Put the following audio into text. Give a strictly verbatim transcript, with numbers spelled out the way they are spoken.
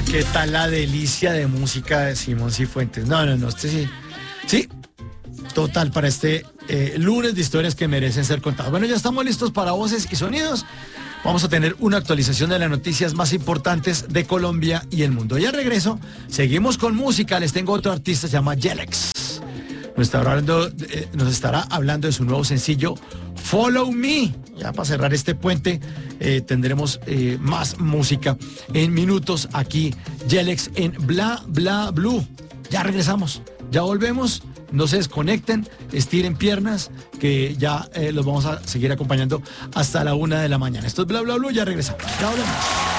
Oiga, ¿qué tal la delicia de música de Simón Cifuentes? No, no, no, este sí. Sí, total, para este eh, lunes de historias que merecen ser contadas. Bueno, ya estamos listos para voces y sonidos. Vamos a tener una actualización de las noticias más importantes de Colombia y el mundo. Y al regreso, seguimos con música. Les tengo otro artista, se llama Yelex. Nos estará hablando, eh, nos estará hablando de su nuevo sencillo, Follow Me. Ya para cerrar este puente, eh, tendremos eh, más música en minutos aquí, Yelex en Bla Bla Blue. Ya regresamos, ya volvemos. No se desconecten, estiren piernas, que ya eh, los vamos a seguir acompañando hasta la una de la mañana. Esto es Bla Bla Blue, ya regresamos. Ya volvemos.